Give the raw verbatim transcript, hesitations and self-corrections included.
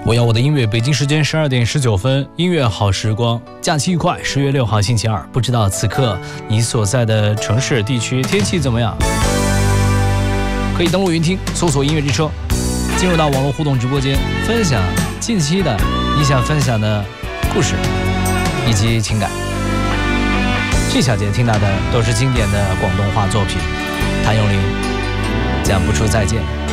我要我的音乐，北京时间十二点十九分，音乐好时光，假期愉快。十月六号星期二，不知道此刻你所在的城市地区天气怎么样？可以登录云听，搜索音乐之声，进入到网络互动直播间，分享近期的你想分享的故事以及情感。这小节听到的都是经典的广东话作品，谭咏麟《讲不出再见》。